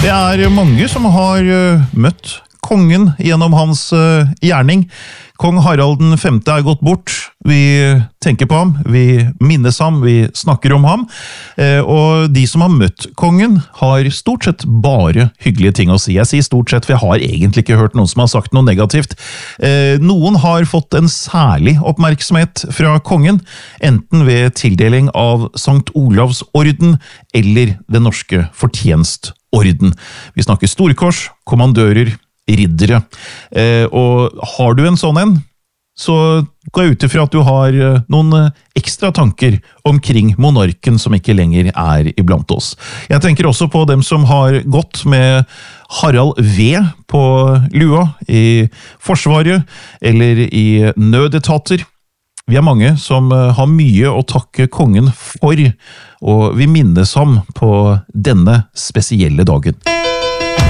Det mange som har møtt kongen gjennom hans gjerning. Kong Harald den 5. gått bort. Vi tenker på ham, vi minnes ham, vi snakker om ham. Og de som har møtt kongen har stort sett bare hyggelige ting å si. Jeg sier stort sett, for jeg har egentlig ikke hørt noen som har sagt noe negativt. Noen har fått en særlig oppmerksomhet fra kongen, enten ved tildeling av Sankt Olavs orden eller Den norske fortjenstorden. Vi snakker storkors, kommandører, riddere. Og har du en sånn en, så går jeg ut ifra at du har noen ekstra tanker omkring monarken som ikke lenger iblant oss. Jeg tenker også på dem som har gått med Harald V på lua i Forsvaret eller i nødetater. Vi mange som har mye å takke kongen for, og vi minnes ham på denne spesielle dagen.